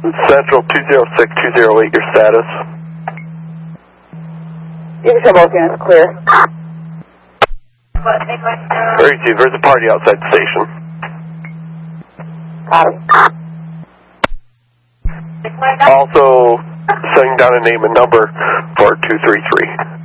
Central 206-208, your status. You can show both units clear. Very easy, there's a party outside the station. Copy. Also, setting down a name and number for 233.